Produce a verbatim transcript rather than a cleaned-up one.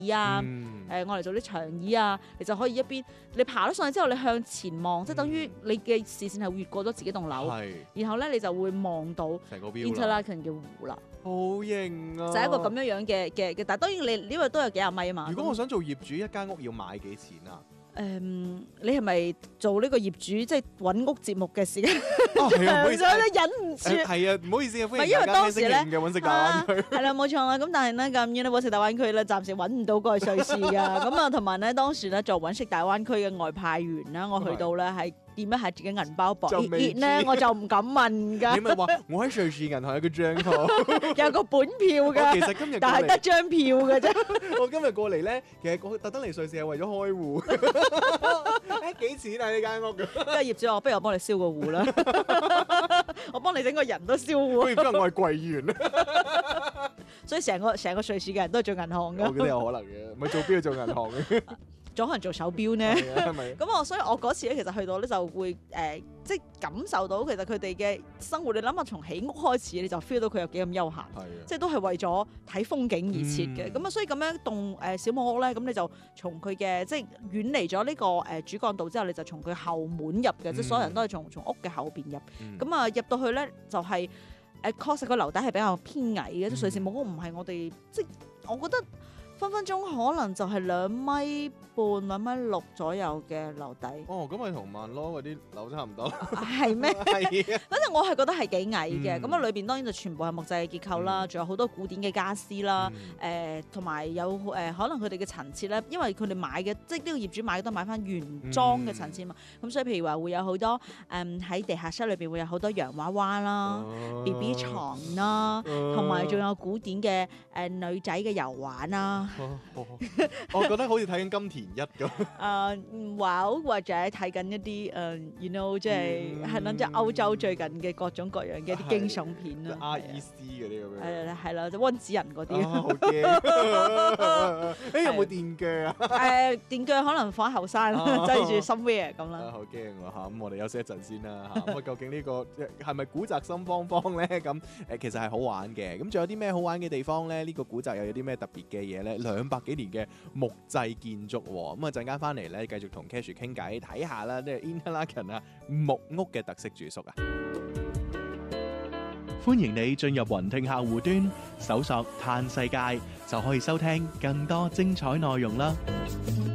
啊，誒、 嗯呃、我嚟做啲長椅啊，你就可以一邊你爬咗上去之後，你向前望，即係等於你嘅視線係越過咗自己棟樓， 係然後咧你就會望到成個標啦， Interlaken 嘅湖啦， 好型啊！ 就係一個咁樣樣嘅嘅嘅，但係當然你呢個都有幾廿米啊嘛。 如果我想做業主，一間屋要買幾錢啊？ 誒、你係咪做呢個業主即係揾屋節目嘅時間？ 哦，係啊，唔好意思， 想忍唔住。 誒係啊，唔好意思啊，歡迎因為大家聽星期當時咧五嘅揾食大灣區。 係啦，冇錯啦。咁但係咧咁樣咧，揾食大灣區咧暫時揾唔到過去瑞士㗎。咁啊，同埋咧當時咧做揾食大灣區嘅外派員啦，我去到咧係掂一下自己銀包薄熱就未知咧，我就唔敢問你㗎。 咪話我喺瑞士銀行有個帳號， 有個本票我㗎， 其實今日過但係得嚟， 張票㗎啫。 我今日過嚟咧，其實我特登嚟瑞士係為咗開戶。誒幾錢啊？呢間屋咁， 跟住業主話：不如我幫你燒個戶啦，我幫你整個人都燒戶。 不如今日我係櫃員啊！ 所以成個成個瑞士嘅人都係做銀行㗎， 我覺得有可能嘅，咪做邊做銀行嘅？ 仲可能做手錶呢。 係啊係咪？ 咁我所以我嗰次咧，其實去到咧就會誒、呃，即係感受到其實佢哋嘅生活。你諗下，從起屋開始，你就 feel 到佢有幾咁悠閒， 係啊， 即係都係為咗睇風景而設嘅。咁啊、 嗯， 所以咁樣棟誒小木屋咧，咁你就從佢嘅即係遠離咗呢個誒主幹道之後，你就從佢後門入嘅， 嗯即係所有人都係從從屋嘅後邊入。 嗯咁啊入到去咧就係、誒確實個樓底係比較偏矮嘅，即係瑞士嗯木屋唔係我哋即係我覺得。分分鐘可能就係兩米半、兩米六左右嘅樓底， 哦，咁咪同萬羅嗰啲樓差唔多。 係咩？ 係啊， 反正我係覺得係幾矮嘅， 嗯咁啊裏邊當然就全部係木製嘅結構啦，仲、有好多古典嘅家私啦， 嗯誒同埋有誒、呃、可能佢哋嘅陳設咧，因為佢哋買嘅即係呢個業主買嘅都買翻原裝嘅陳設嘛，咁、 嗯所以譬如話會有好多誒喺、地下室裏邊會有好多洋娃娃啦、 哦 B B 床啦，同埋仲有古典嘅誒、呃、女仔嘅油畫啦。 哦哦我覺得好似睇緊金田一咁。 誒哇、或者睇緊一啲誒，you know 即係係啦，即係歐洲最近嘅各種各樣嘅一啲驚悚片啦， 阿伊斯嗰啲咁樣。 係啦係啦，即係温子仁嗰啊啲。 好驚！誒有冇電鋸啊？ 誒電鋸可能放喺後山， 哦擠住 somewhere 咁啊啦。 好驚喎嚇！咁我哋休息一陣先啦嚇。咁啊究竟呢個係咪古宅心慌慌咧？咁誒其實係好玩嘅。咁仲有啲咩好玩嘅地方咧？呢個古宅又有啲咩特別嘅嘢咧？兩百幾年嘅木製建築喎。咁啊陣間翻嚟咧，繼續同 Cash 傾偈，睇下啦，即係 Interlaken 啊木屋嘅特色住宿啊！ 歡迎你進入雲聽客戶端，搜索嘆世界，就可以收聽更多精彩內容啦。